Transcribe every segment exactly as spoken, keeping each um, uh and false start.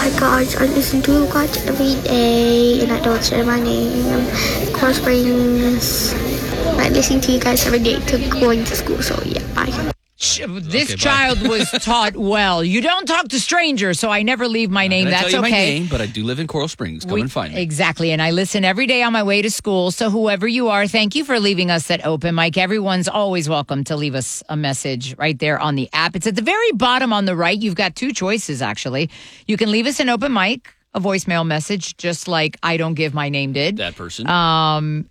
Hi guys, I listen to you guys every day and I don't say my name. Coral Springs. I listen to you guys every day to going to school, so yeah, bye. This Okay, child was taught well. You don't talk to strangers, so I never leave my name. I That's tell you okay. my name, but I do live in Coral Springs. Come We- and find me. Exactly. And I listen every day on my way to school. So whoever you are, thank you for leaving us at Open Mic. Everyone's always welcome to leave us a message right there on the app. It's at the very bottom on the right. You've got two choices, actually. You can leave us an Open Mic, a voicemail message, just like I Don't Give My Name did. That person. Um,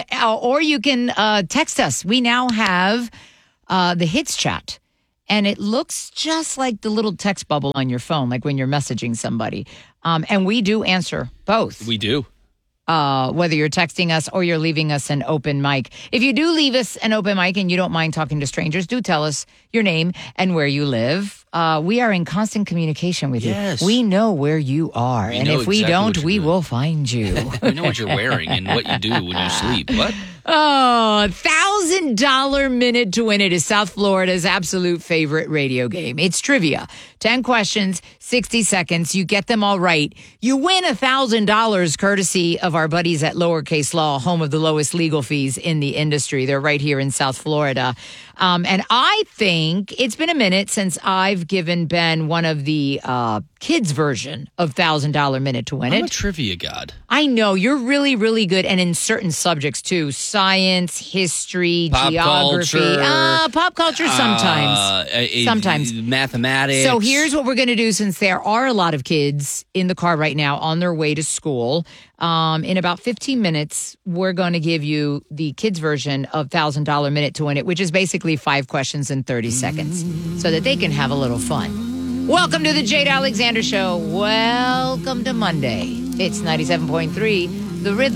or you can uh, text us. We now have uh, the Hits Chat. And it looks just like the little text bubble on your phone, like when you're messaging somebody. Um, and we do answer both. we do. Uh, whether you're texting us or you're leaving us an open mic. If you do leave us an open mic and you don't mind talking to strangers, do tell us your name and where you live. Uh, we are in constant communication with Yes. you. We know where you are. We and know if we exactly don't, what you're we doing. will find you. We know what you're wearing and what you do when you sleep. What? Oh, one thousand dollars minute to win it is South Florida's absolute favorite radio game. It's trivia. ten questions, sixty seconds. You get them all right. You win one thousand dollars courtesy of our buddies at Lowercase Law, home of the lowest legal fees in the industry. They're right here in South Florida. Um, and I think it's been a minute since I've given Ben one of the uh, kids' version of one thousand dollars minute to win I'm it. a trivia god. I know you're really, really good, and in certain subjects too: science, history, Pop geography, culture. uh, pop culture. Sometimes, Uh, a- a- sometimes. mathematics. So here's what we're going to do: since there are a lot of kids in the car right now on their way to school, um, in about fifteen minutes, we're going to give you the kids' version of one thousand dollars minute to win it, which is basically five questions in thirty seconds, so that they can have a little fun. Welcome to the Jade Alexander Show. Welcome to Monday. It's ninety-seven point three, The Rhythm.